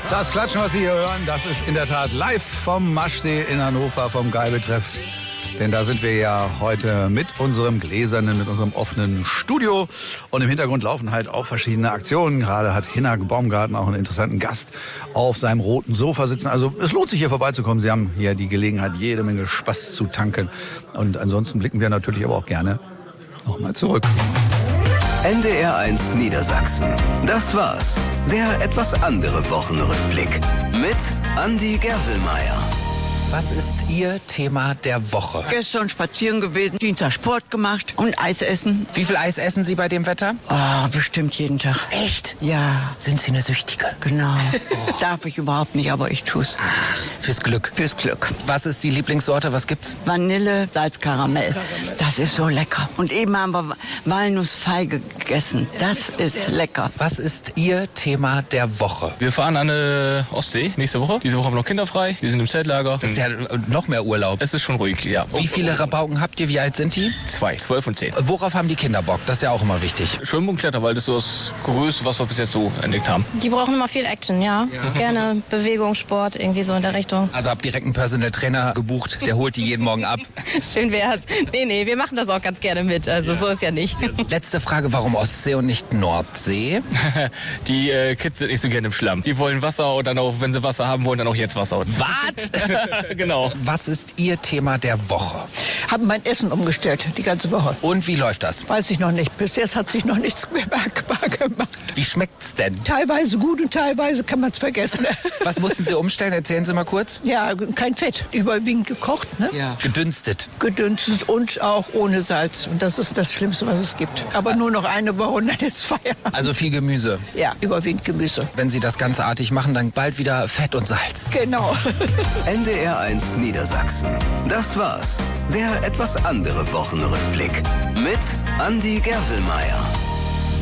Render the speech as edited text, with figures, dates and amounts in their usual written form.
Das Klatschen, was Sie hier hören, das ist in der Tat live vom Maschsee in Hannover, vom Geibeltreff. Denn da sind wir ja heute mit unserem gläsernen, mit unserem offenen Studio. Und im Hintergrund laufen halt auch verschiedene Aktionen. Gerade hat Hinnerk Baumgarten auch einen interessanten Gast auf seinem roten Sofa sitzen. Also es lohnt sich hier vorbeizukommen. Sie haben hier die Gelegenheit, jede Menge Spaß zu tanken. Und ansonsten blicken wir natürlich aber auch gerne nochmal zurück. NDR1 Niedersachsen. Das war's. Der etwas andere Wochenrückblick. Mit Andi Gervelmeier. Was ist Ihr Thema der Woche? Gestern spazieren gewesen, Dienstag Sport gemacht und Eis essen. Wie viel Eis essen Sie bei dem Wetter? Oh, bestimmt jeden Tag. Echt? Ja, Sind Sie eine Süchtige? genau. Darf ich überhaupt nicht, aber ich tu's. Fürs Glück. Fürs Glück. Was ist die Lieblingssorte? Was gibt's? Vanille, Salzkaramell. Das ist so lecker. Und eben haben wir Walnussfeige gegessen. Das ist lecker. Was ist Ihr Thema der Woche? Wir fahren an die Ostsee nächste Woche. Diese Woche haben wir noch kinderfrei. Wir sind im Zeltlager. Das ist ja noch mehr Urlaub. Es ist schon ruhig, ja. Wie viele Rabauken habt ihr? Wie alt sind die? 2, 12 und 10. Worauf haben die Kinder Bock? Das ist ja auch immer wichtig. Schwimmen und Kletterwald ist so das Größte, was wir bis jetzt so entdeckt haben. Die brauchen immer viel Action, ja. Gerne Bewegung, Sport, irgendwie so in der Richtung. Also habt direkt einen Personal Trainer gebucht, der holt die jeden Morgen ab. Schön wär's. Nee, wir machen das auch ganz gerne mit. Also so ist ja nicht. Letzte Frage, warum Ostsee und nicht Nordsee? Die Kids sind nicht so gerne im Schlamm. Die wollen Wasser und dann auch, wenn sie Wasser haben wollen, dann auch jetzt Wasser. Was? Genau. Was ist Ihr Thema der Woche? Haben mein Essen umgestellt, die ganze Woche. Und wie läuft das? Weiß ich noch nicht. Bis jetzt hat sich noch nichts mehr merkbar gemacht. Wie schmeckt's denn? Teilweise gut und teilweise kann man es vergessen. Was mussten Sie umstellen? Erzählen Sie mal kurz. Ja, kein Fett. Überwiegend gekocht, ne? Ja. Gedünstet. Gedünstet und auch ohne Salz. Und das ist das Schlimmste, was es gibt. Aber nur noch eine Woche und dann ist Feierabend. Also viel Gemüse. Ja, überwiegend Gemüse. Wenn Sie das ganz artig machen, dann bald wieder Fett und Salz. Genau. NDR1 Niedersachsen. Das war's. Der etwas andere Wochenrückblick. Mit Andi Gervelmeier.